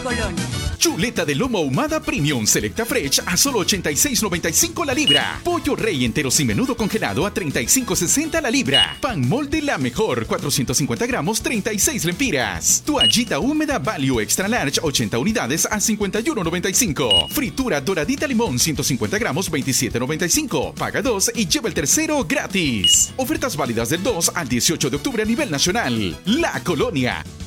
Colonia. Chuleta de lomo ahumada Premium Selecta Fresh a solo 86.95 la libra. Pollo rey entero sin menudo congelado a 35.60 la libra. Pan molde La Mejor 450 gramos 36 lempiras. Toallita húmeda Value Extra Large 80 unidades a 51.95. Fritura doradita limón 150 gramos 27.95. Paga 2 y lleva el tercero gratis. Ofertas válidas del 2 al 18 de octubre a nivel nacional. La Colonia.